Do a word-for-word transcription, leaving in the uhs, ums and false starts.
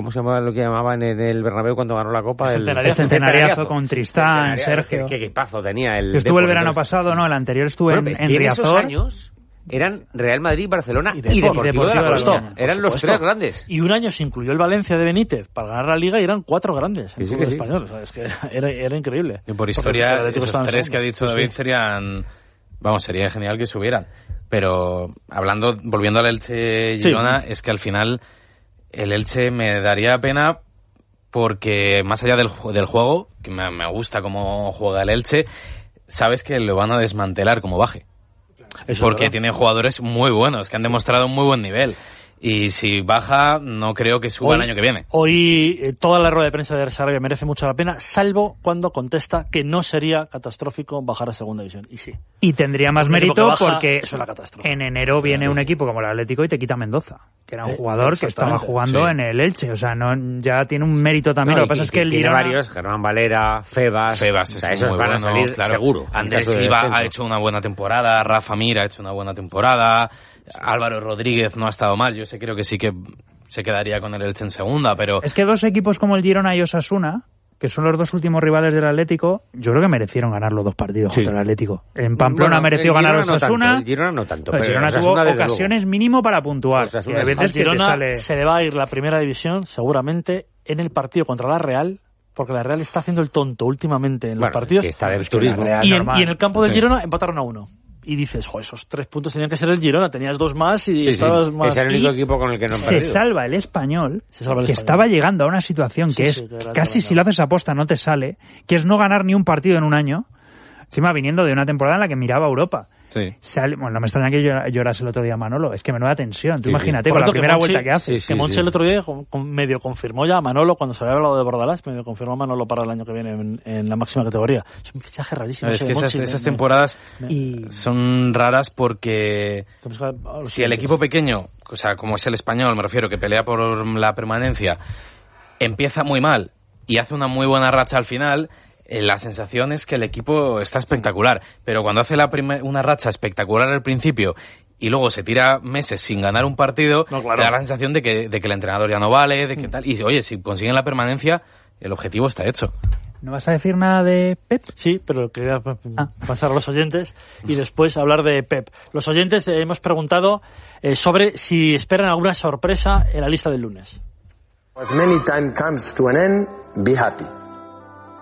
¿cómo se llamaba lo que llamaban en el Bernabéu cuando ganó la Copa? El centenariazo, el centenariazo con Tristán, Sergio. Qué equipazo tenía el... Estuve el verano pasado, no, el anterior estuve bueno, en, es que en Riazor. En esos años eran Real Madrid, Barcelona y, de, y Deportivo, y Deportivo de la Coruña. Eran los tres grandes. Y un año se incluyó el Valencia de Benítez para ganar la Liga y eran cuatro grandes en el fútbol español. O sea, es que era, era increíble. Y por historia, esos tres que ha dicho David serían... Vamos, sería genial que subieran. Pero hablando, volviendo al Elche-Girona, sí. es que al final el Elche me daría pena porque más allá del, del juego, que me, me gusta cómo juega el Elche, sabes que lo van a desmantelar como baje. Eso porque tiene jugadores muy buenos, que han demostrado un muy buen nivel. Y si baja, no creo que suba hoy, el año que viene. Hoy eh, toda la rueda de prensa de Sarabia merece mucho la pena, salvo cuando contesta que no sería catastrófico bajar a segunda división. Y sí. Y tendría más porque mérito baja, porque es una catástrofe. En enero viene sí, un sí. equipo como el Atlético y te quita Mendoza, que era un eh, jugador que estaba jugando sí. en el Elche. O sea, no ya tiene un mérito también. No, lo que pasa es que el tiene Girona... varios, Germán Valera, Febas... Febas o sea, esos van a salir claro. seguro. Andrés Silva ha hecho una buena temporada, Rafa Mir ha hecho una buena temporada... Álvaro Rodríguez no ha estado mal, yo sé creo que sí que se quedaría con el Elche en segunda, pero... Es que dos equipos como el Girona y Osasuna, que son los dos últimos rivales del Atlético, yo creo que merecieron ganar los dos partidos sí. contra el Atlético. En Pamplona bueno, mereció ganar Osasuna. No el Girona no tanto, pero el Girona tuvo ocasiones mínimo para puntuar. Y a veces que Girona sale... se le va a ir la primera división seguramente en el partido contra la Real, porque la Real está haciendo el tonto últimamente en bueno, los partidos. Que está del turismo. Y en, y en el campo del sí. Girona empataron a uno. Y dices, jo, esos tres puntos tenían que ser el Girona, tenías dos más y sí, estabas sí. más... Es el único equipo con el que no han se perdido. Salva el Español, se salva el que español. Estaba llegando a una situación sí, que sí, es casi si lo haces aposta no te sale, que es no ganar ni un partido en un año, encima viniendo de una temporada en la que miraba a Europa. Sí. Sale, bueno, no me extraña que lloras el otro día Manolo, es que menuda tensión. Tú sí, imagínate sí. con la primera Monchi, vuelta que hace. Sí, sí, que Monchi sí. el otro día con, con medio confirmó ya a Manolo, cuando se había hablado de Bordalás, medio confirmó a Manolo para el año que viene en, en la máxima categoría. Es un fichaje rarísimo. No, es que esas, Monchi, esas me, temporadas me, y... son raras porque si el equipo pequeño, o sea, como es el Español, me refiero, que pelea por la permanencia, empieza muy mal y hace una muy buena racha al final... La sensación es que el equipo está espectacular, pero cuando hace la primer, una racha espectacular al principio y luego se tira meses sin ganar un partido, no, claro. te da la sensación de que, de que el entrenador ya no vale, de que tal. Y oye, si consiguen la permanencia, el objetivo está hecho. ¿No vas a decir nada de Pep? Sí, pero quería ah. pasar a los oyentes y después hablar de Pep. Los oyentes hemos preguntado eh, sobre si esperan alguna sorpresa en la lista del lunes. As many time comes to an end, be happy.